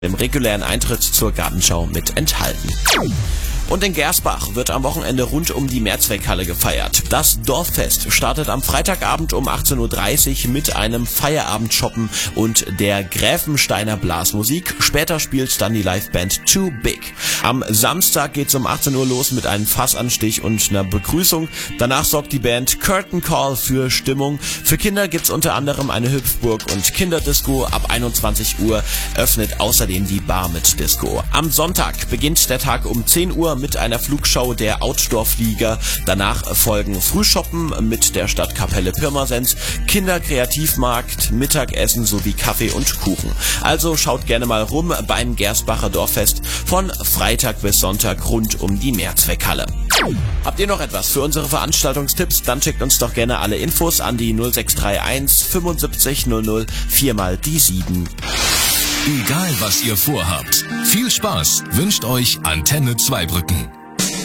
Im regulären Eintritt zur Gartenschau mit enthalten. Und in Gersbach wird am Wochenende rund um die Mehrzweckhalle gefeiert. Das Dorffest startet am Freitagabend um 18:30 Uhr mit einem Feierabendshoppen und der Gräfensteiner Blasmusik. Später spielt dann die Liveband Too Big. Am Samstag geht's um 18 Uhr los mit einem Fassanstich und einer Begrüßung. Danach sorgt die Band Curtain Call für Stimmung. Für Kinder gibt's unter anderem eine Hüpfburg und Kinderdisco. Ab 21 Uhr öffnet außerdem die Bar mit Disco. Am Sonntag beginnt der Tag um 10 Uhr mit einer Flugshow der Outdoor-Flieger. Danach folgen Frühshoppen mit der Stadtkapelle Pirmasens, Kinderkreativmarkt, Mittagessen sowie Kaffee und Kuchen. Also schaut gerne mal rum beim Gersbacher Dorffest von Freitag bis Sonntag rund um die Mehrzweckhalle. Habt ihr noch etwas für unsere Veranstaltungstipps? Dann schickt uns doch gerne alle Infos an die 0631 75 00 4 die 7. Egal was ihr vorhabt, viel Spaß wünscht euch Antenne Zweibrücken.